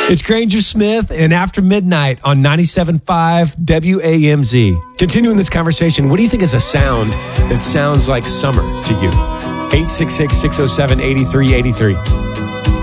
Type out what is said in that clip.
It's Granger Smith and After Midnight on 97.5 WAMZ. Continuing this conversation, what do you think is a sound that sounds like summer to you? 866-607-8383.